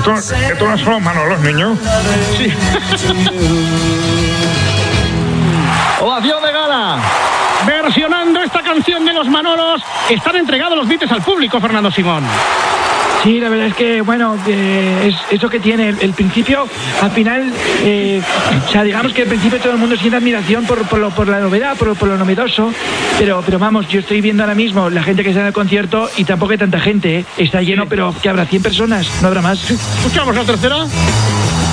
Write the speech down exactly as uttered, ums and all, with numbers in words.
Esto, esto no son los Manolos, niño. Sí. Ovación de gala. Versionando esta canción de los Manolos, están entregados los Beatles al público, Fernando Simón. Sí, la verdad es que, bueno, eh, es eso que tiene el, el principio, al final, eh, o sea, digamos que al principio todo el mundo siente admiración por, por, lo, por la novedad, por, por lo novedoso, pero, pero vamos, yo estoy viendo ahora mismo la gente que está en el concierto y tampoco hay tanta gente, ¿eh? Está lleno, pero que habrá cien personas, no habrá más. ¿Escuchamos la tercera?